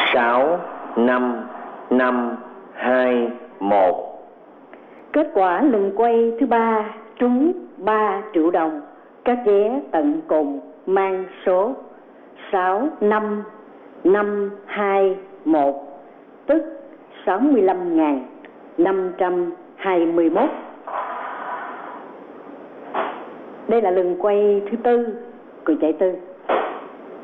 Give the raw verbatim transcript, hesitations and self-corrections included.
sáu, năm, năm, hai, một. Kết quả lần quay thứ ba trúng ba triệu đồng. Các vé tận cùng mang số sáu, năm, năm, hai, một, tức sáu mươi lăm nghìn năm trăm hai mươi mốt. Đây là lần quay thứ tư của giải tư.